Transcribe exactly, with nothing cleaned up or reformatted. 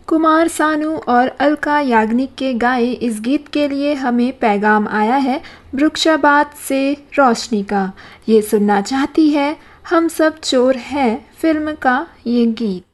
कुमार सानू और अलका याग्निक के गाए इस गीत के लिए हमें पैगाम आया है वृक्षाबाद से रोशनी का। ये सुनना चाहती है हम सब चोर हैं फिल्म का ये गीत।